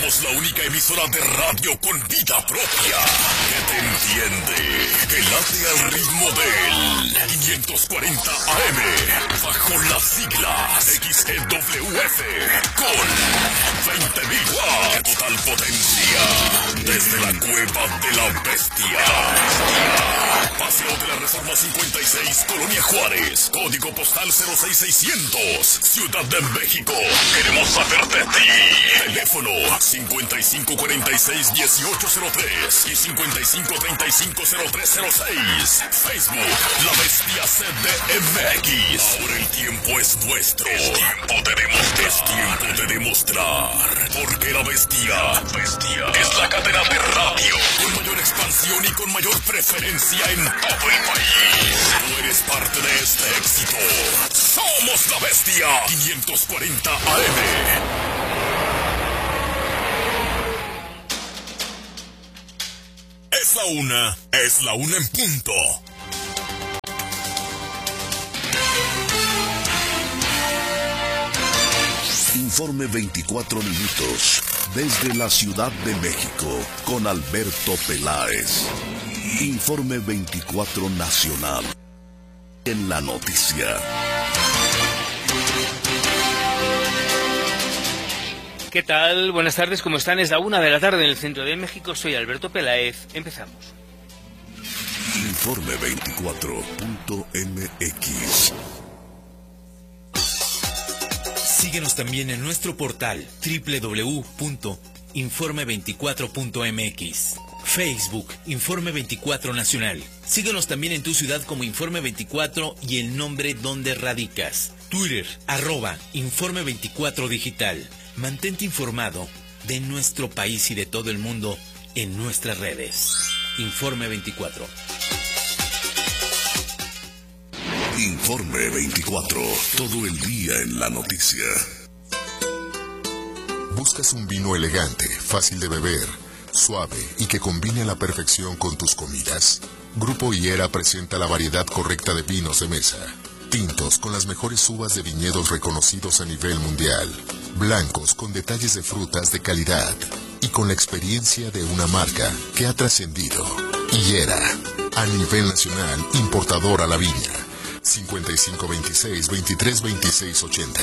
Somos la única emisora de radio con vida propia que te entiende, que late al ritmo del 540 AM, bajo las siglas XEWF, con 20.000 watts de total potencia, desde la cueva de la bestia. Paseo de la Reforma 56, Colonia Juárez, código postal 06600, Ciudad de México. Queremos saber de ti. Teléfono 5546-1803 y 5535-0306. Facebook, La Bestia CDMX. Ahora el tiempo es nuestro. Es tiempo de demostrar. Porque La Bestia es la cadena de radio con mayor expansión y con mayor preferencia en todo el país. Tú eres parte de este éxito. Somos La Bestia 540 AM. Es la una en punto. Informe 24 minutos, desde la Ciudad de México, con Alberto Peláez. Informe 24 nacional, en la noticia. ¿Qué tal? Buenas tardes, ¿cómo están? Es la 1 de la tarde en el centro de México. Soy Alberto Peláez. Empezamos. Informe 24.mx. Síguenos también en nuestro portal www.informe24.mx. Facebook, Informe 24 Nacional. Síguenos también en tu ciudad como Informe 24 y el nombre donde radicas. Twitter, @Informe 24 Digital. Mantente informado de nuestro país y de todo el mundo en nuestras redes. Informe 24. Informe 24, todo el día en la noticia. ¿Buscas un vino elegante, fácil de beber, suave y que combine a la perfección con tus comidas? Grupo Higuera presenta la variedad correcta de vinos de mesa. Tintos con las mejores uvas de viñedos reconocidos a nivel mundial. Blancos con detalles de frutas de calidad. Y con la experiencia de una marca que ha trascendido. Higuera, a nivel nacional, importador a la viña. 5526-232680.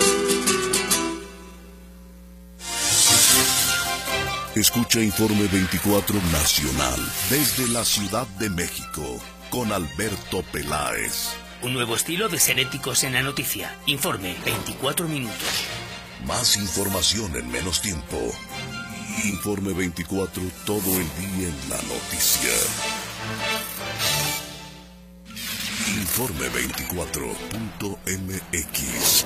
Escucha Informe 24 Nacional, desde la Ciudad de México, con Alberto Peláez. Un nuevo estilo de ser éticos en la noticia. Informe 24 minutos. Más información en menos tiempo. Informe 24, todo el día en la noticia. Informe 24.mx.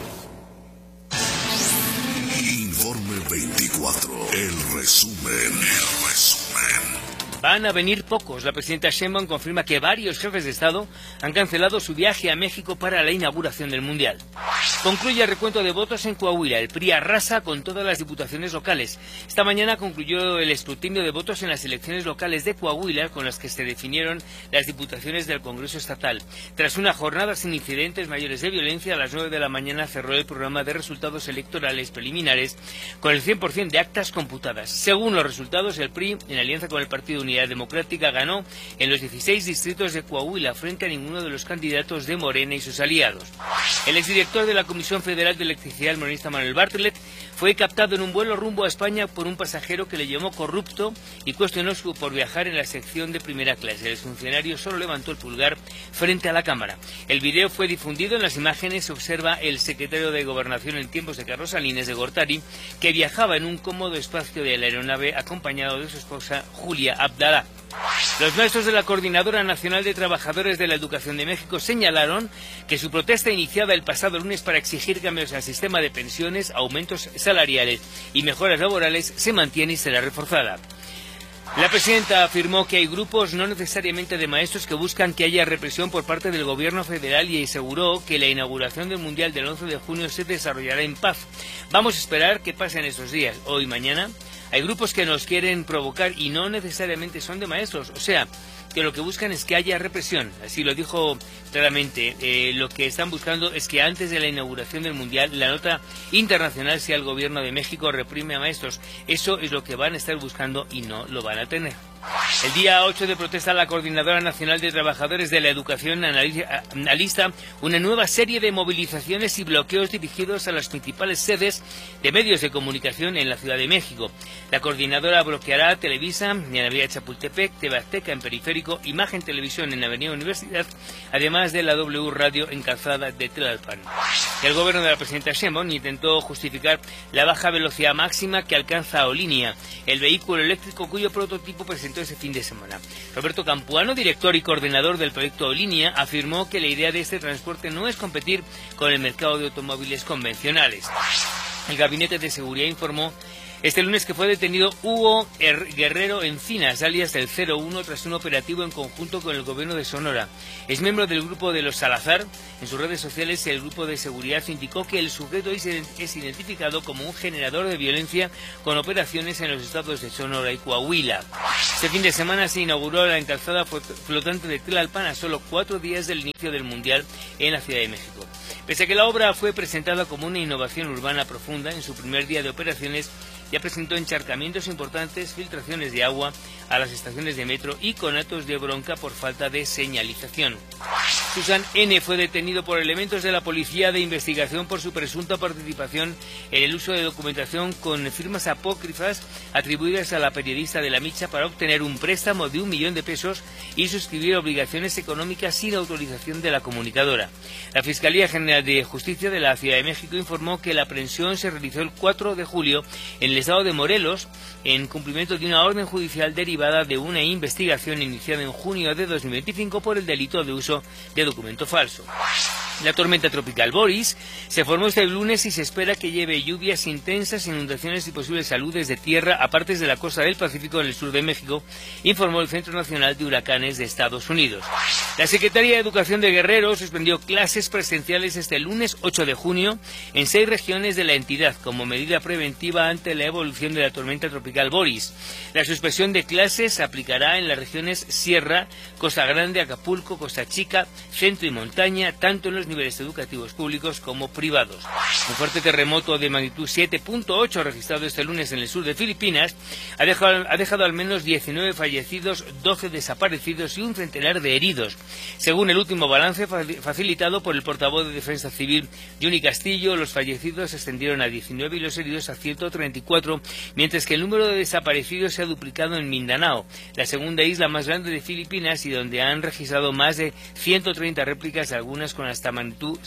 Informe 24, el resumen. Van a venir pocos. La presidenta Sheinbaum confirma que varios jefes de Estado han cancelado su viaje a México para la inauguración del Mundial. Concluye el recuento de votos en Coahuila. El PRI arrasa con todas las diputaciones locales. Esta mañana concluyó el escrutinio de votos en las elecciones locales de Coahuila, con las que se definieron las diputaciones del Congreso Estatal. Tras una jornada sin incidentes mayores de violencia, a las 9 de la mañana cerró el programa de resultados electorales preliminares con el 100% de actas computadas. Según los resultados, el PRI, en alianza con el Partido Unidad Democrática, ganó en los 16 distritos de Coahuila frente a ninguno de los candidatos de Morena y sus aliados. El exdirector de la Comisión Federal de Electricidad, el morenista Manuel Bartlett, fue captado en un vuelo rumbo a España por un pasajero que le llamó corrupto y cuestionó por viajar en la sección de primera clase. El funcionario solo levantó el pulgar frente a la cámara. El video fue difundido. En las imágenes se observa el secretario de Gobernación en tiempos de Carlos Salinas de Gortari, que viajaba en un cómodo espacio de la aeronave acompañado de su esposa Julia Abdalá. Los maestros de la Coordinadora Nacional de Trabajadores de la Educación de México señalaron que su protesta iniciada el pasado lunes para exigir cambios al sistema de pensiones, aumentos salariales y mejoras laborales se mantiene y será reforzada. La presidenta afirmó que hay grupos, no necesariamente de maestros, que buscan que haya represión por parte del gobierno federal y aseguró que la inauguración del Mundial del 11 de junio se desarrollará en paz. Vamos a esperar qué pasa en estos días. Hoy y mañana hay grupos que nos quieren provocar y no necesariamente son de maestros. O sea, que lo que buscan es que haya represión. Así lo dijo claramente. Lo que están buscando es que antes de la inauguración del Mundial la nota internacional sea el gobierno de México reprime a maestros. Eso es lo que van a estar buscando y no lo van a tener. El día 8 de protesta, la Coordinadora Nacional de Trabajadores de la Educación alista una nueva serie de movilizaciones y bloqueos dirigidos a las principales sedes de medios de comunicación en la Ciudad de México. La coordinadora bloqueará Televisa en Avenida Chapultepec, TV Azteca en Periférico, Imagen Televisión en Avenida Universidad, además de la W Radio en Calzada de Tlalpan. El gobierno de la presidenta Sheinbaum intentó justificar la baja velocidad máxima que alcanza Olinia, el vehículo eléctrico cuyo prototipo presentó ese fin de semana. Roberto Campuano, director y coordinador del proyecto Olinia, afirmó que la idea de este transporte no es competir con el mercado de automóviles convencionales. El Gabinete de Seguridad informó este lunes que fue detenido Hugo Guerrero Encinas, alias del 01, tras un operativo en conjunto con el gobierno de Sonora. Es miembro del grupo de los Salazar. En sus redes sociales, el grupo de seguridad indicó que el sujeto es identificado como un generador de violencia con operaciones en los estados de Sonora y Coahuila. Este fin de semana se inauguró la encalzada flotante de Tlalpan a solo 4 días del inicio del Mundial en la Ciudad de México. Pese a que la obra fue presentada como una innovación urbana profunda, en su primer día de operaciones ya presentó encharcamientos importantes, filtraciones de agua a las estaciones de metro y conatos de bronca por falta de señalización. Susan N. fue detenido por elementos de la Policía de Investigación por su presunta participación en el uso de documentación con firmas apócrifas atribuidas a la periodista de La Micha para obtener un préstamo de 1 millón de pesos y suscribir obligaciones económicas sin autorización de la comunicadora. La Fiscalía General de Justicia de la Ciudad de México informó que la aprehensión se realizó el 4 de julio en el estado de Morelos en cumplimiento de una orden judicial derivada de una investigación iniciada en junio de 2025 por el delito de uso de documento falso. La tormenta tropical Boris se formó este lunes y se espera que lleve lluvias intensas, inundaciones y posibles aludes de tierra a partes de la costa del Pacífico en el sur de México, informó el Centro Nacional de Huracanes de Estados Unidos. La Secretaría de Educación de Guerrero suspendió clases presenciales este lunes 8 de junio en 6 regiones de la entidad como medida preventiva ante la evolución de la tormenta tropical Boris. La suspensión de clases se aplicará en las regiones Sierra, Costa Grande, Acapulco, Costa Chica, Centro y Montaña, tanto en los niveles educativos públicos como privados. Un fuerte terremoto de magnitud 7.8 registrado este lunes en el sur de Filipinas ha dejado al menos 19 fallecidos, 12 desaparecidos y un centenar de heridos. Según el último balance facilitado por el portavoz de Defensa Civil, Johnny Castillo, los fallecidos se extendieron a 19 y los heridos a 134, mientras que el número de desaparecidos se ha duplicado en Mindanao, la segunda isla más grande de Filipinas y donde han registrado más de 130 réplicas, algunas con hasta magnitud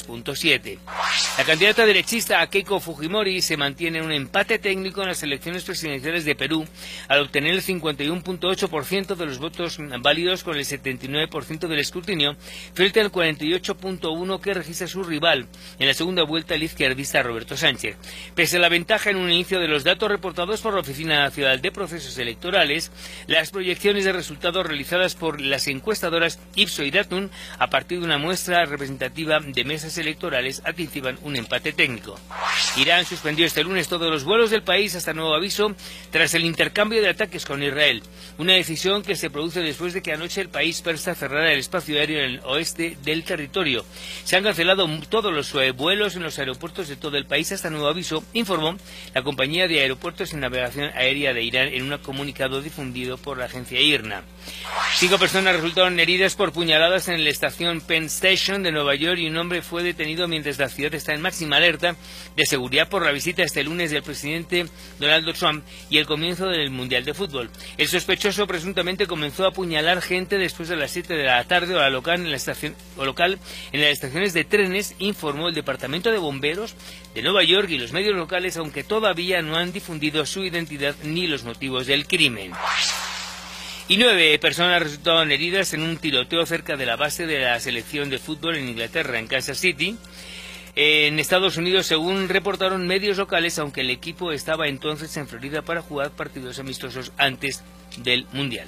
6.7. La candidata derechista Keiko Fujimori se mantiene en un empate técnico en las elecciones presidenciales de Perú al obtener el 51.8% de los votos válidos con el 79% del escrutinio frente al 48.1% que registra su rival en la segunda vuelta, el izquierdista Roberto Sánchez. Pese a la ventaja en un inicio de los datos reportados por la Oficina Nacional de Procesos Electorales, las proyecciones de resultados realizadas por las encuestadoras Ipsos y Datum a partir de una muestra representativa de mesas electorales anticipan un empate técnico. Irán suspendió este lunes todos los vuelos del país hasta nuevo aviso tras el intercambio de ataques con Israel, una decisión que se produce después de que anoche el país persa cerrara el espacio aéreo en el oeste del territorio. Se han cancelado todos los vuelos en los aeropuertos de todo el país hasta nuevo aviso, informó la compañía de aeropuertos y navegación aérea de Irán en un comunicado difundido por la agencia IRNA. 5 personas resultaron heridas por puñaladas en la estación Penn Station de Nueva York y un hombre fue detenido mientras la ciudad está en máxima alerta de seguridad por la visita este lunes del presidente Donald Trump y el comienzo del Mundial de Fútbol. El sospechoso presuntamente comenzó a apuñalar gente después de las 7 de la tarde hora local en las estaciones de trenes, informó el Departamento de Bomberos de Nueva York y los medios locales, aunque todavía no han difundido su identidad ni los motivos del crimen. Y 9 personas resultaron heridas en un tiroteo cerca de la base de la selección de fútbol en Inglaterra, en Kansas City, en Estados Unidos, según reportaron medios locales, aunque el equipo estaba entonces en Florida para jugar partidos amistosos antes del Mundial.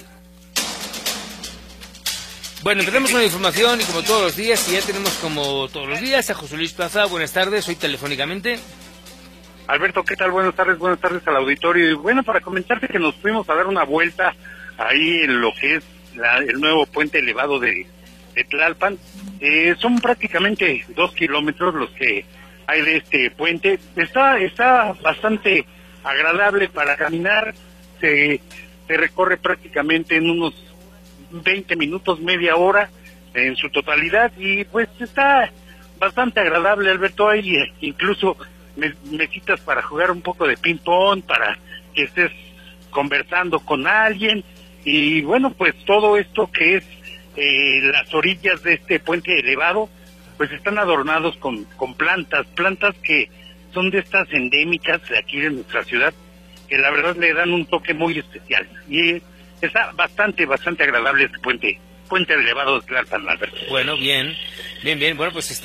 Bueno, empezamos con la información y como todos los días, y ya tenemos como todos los días a José Luis Plaza. Buenas tardes, hoy telefónicamente. Alberto, ¿qué tal? Buenas tardes al auditorio. Y bueno, para comentarte que nos fuimos a dar una vuelta ahí en lo que es el nuevo puente elevado de Tlalpan. Son prácticamente 2 kilómetros los que hay de este puente. Está bastante agradable para caminar. Se recorre prácticamente en unos 20 minutos, media hora en su totalidad, y pues está bastante agradable, Alberto. Hay incluso mesitas para jugar un poco de ping pong, para que estés conversando con alguien, y bueno, pues todo esto que es las orillas de este puente elevado, pues están adornados con plantas que son de estas endémicas de aquí de nuestra ciudad, que la verdad le dan un toque muy especial, y está bastante agradable este puente elevado de Tlalpan, Alberto. Bueno, bien. Bueno, pues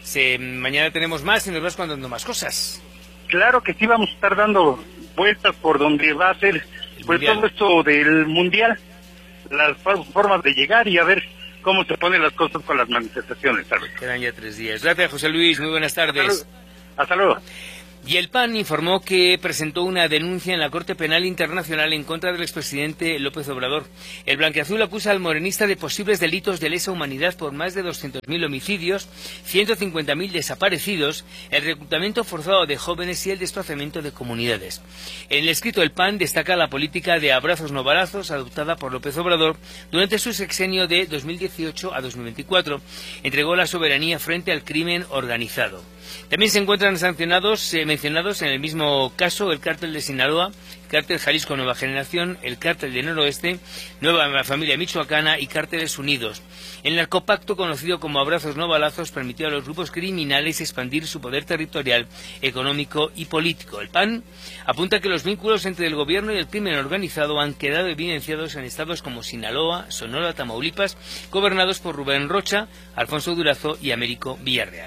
mañana tenemos más y nos vas contando más cosas. Claro que sí, vamos a estar dando vueltas por donde va a ser pues todo esto del mundial, las formas de llegar y a ver cómo se ponen las cosas con las manifestaciones, Alberto. Quedan ya 3 días. Gracias, José Luis. Muy buenas tardes. Hasta luego. Y el PAN informó que presentó una denuncia en la Corte Penal Internacional en contra del expresidente López Obrador. El blanquiazul acusa al morenista de posibles delitos de lesa humanidad por más de 200.000 homicidios, 150.000 desaparecidos, el reclutamiento forzado de jóvenes y el desplazamiento de comunidades. En el escrito del PAN destaca la política de abrazos no balazos adoptada por López Obrador durante su sexenio de 2018 a 2024. Entregó la soberanía frente al crimen organizado. También se encuentran mencionados en el mismo caso el cártel de Sinaloa, el cártel Jalisco Nueva Generación, el cártel de Noroeste, Nueva Familia Michoacana y Cárteles Unidos. El narcopacto, conocido como Abrazos no balazos, permitió a los grupos criminales expandir su poder territorial, económico y político. El PAN apunta que los vínculos entre el gobierno y el crimen organizado han quedado evidenciados en estados como Sinaloa, Sonora, Tamaulipas, gobernados por Rubén Rocha, Alfonso Durazo y Américo Villarreal.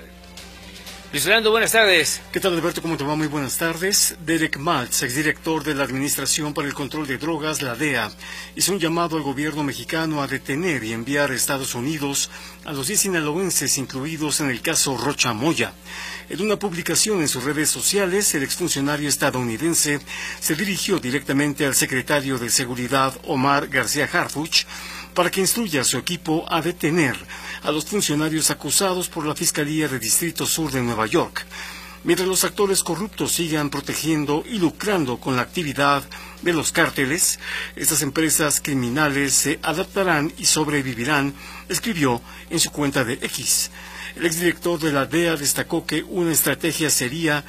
Luis Fernando, buenas tardes. ¿Qué tal, Alberto? ¿Cómo te va? Muy buenas tardes. Derek Maltz, exdirector de la Administración para el Control de Drogas, la DEA, hizo un llamado al gobierno mexicano a detener y enviar a Estados Unidos a los 10 sinaloenses incluidos en el caso Rocha Moya. En una publicación en sus redes sociales, el exfuncionario estadounidense se dirigió directamente al secretario de Seguridad, Omar García Harfuch, para que instruya a su equipo a detener a los funcionarios acusados por la Fiscalía de Distrito Sur de Nueva York. Mientras los actores corruptos sigan protegiendo y lucrando con la actividad de los cárteles, estas empresas criminales se adaptarán y sobrevivirán, escribió en su cuenta de X. El exdirector de la DEA destacó que una estrategia seria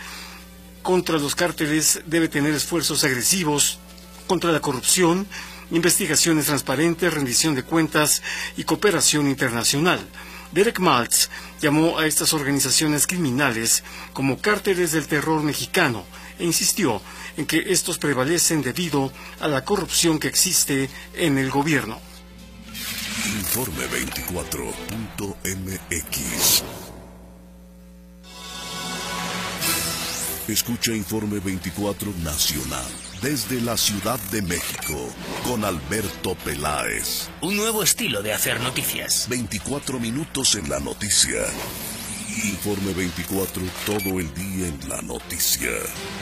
contra los cárteles debe tener esfuerzos agresivos contra la corrupción, investigaciones transparentes, rendición de cuentas y cooperación internacional. Derek Maltz llamó a estas organizaciones criminales como cárteles del terror mexicano e insistió en que estos prevalecen debido a la corrupción que existe en el gobierno. Informe 24.mx. Escucha Informe 24 Nacional desde la Ciudad de México con Alberto Peláez. Un nuevo estilo de hacer noticias. 24 minutos en la noticia. Informe 24, todo el día en la noticia.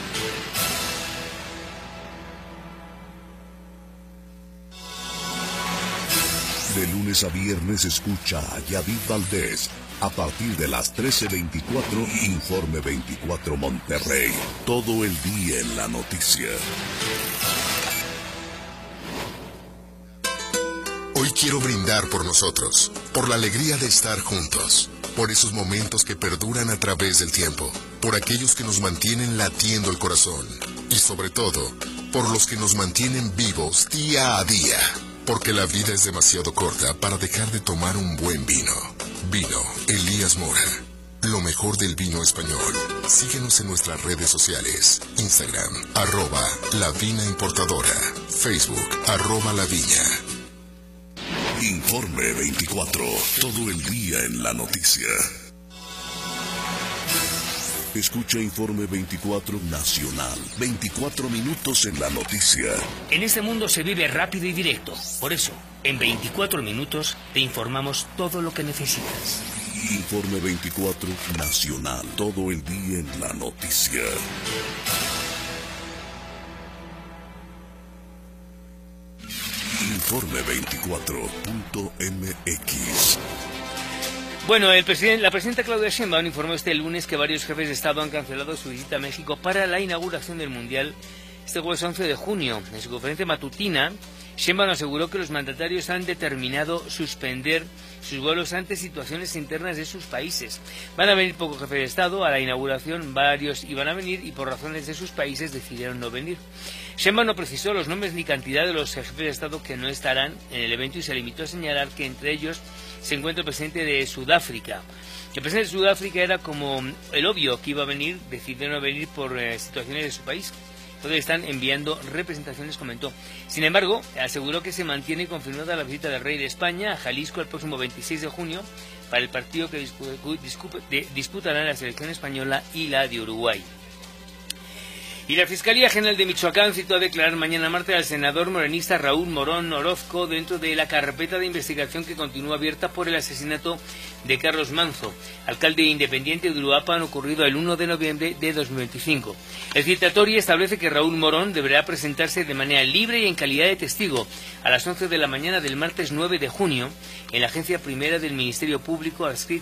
De lunes a viernes escucha a Yadid Valdés. A partir de las 13:24, Informe 24 Monterrey. Todo el día en la noticia. Hoy quiero brindar por nosotros, por la alegría de estar juntos, por esos momentos que perduran a través del tiempo, por aquellos que nos mantienen latiendo el corazón y sobre todo, por los que nos mantienen vivos día a día, porque la vida es demasiado corta para dejar de tomar un buen vino. Vino Elías Mora, lo mejor del vino español. Síguenos en nuestras redes sociales, Instagram, @lavinaimportadora, Facebook, @laviña. Informe 24, todo el día en la noticia. Escucha Informe 24 Nacional, 24 minutos en la noticia. En este mundo se vive rápido y directo. Por eso, en 24 minutos te informamos todo lo que necesitas. Informe 24 Nacional, todo el día en la noticia. Informe24.mx. Bueno, la presidenta Claudia Sheinbaum informó este lunes que varios jefes de Estado han cancelado su visita a México para la inauguración del Mundial este jueves 11 de junio. En su conferencia matutina, Sheinbaum aseguró que los mandatarios han determinado suspender sus vuelos ante situaciones internas de sus países. Van a venir pocos jefes de Estado a la inauguración, varios iban a venir y por razones de sus países decidieron no venir. Sheinbaum no precisó los nombres ni cantidad de los jefes de Estado que no estarán en el evento y se limitó a señalar que entre ellos se encuentra el presidente de Sudáfrica. El presidente de Sudáfrica era como el obvio que iba a venir, decidió no venir por situaciones de su país. Entonces están enviando representaciones, comentó. Sin embargo, aseguró que se mantiene confirmada la visita del rey de España a Jalisco el próximo 26 de junio para el partido que disputarán la selección española y la de Uruguay. Y la Fiscalía General de Michoacán citó a declarar mañana martes al senador morenista Raúl Morón Orozco dentro de la carpeta de investigación que continúa abierta por el asesinato de Carlos Manzo, alcalde independiente de Uruapan, ocurrido el 1 de noviembre de 2025. El citatorio establece que Raúl Morón deberá presentarse de manera libre y en calidad de testigo a las 11 de la mañana del martes 9 de junio en la agencia primera del Ministerio Público adscrita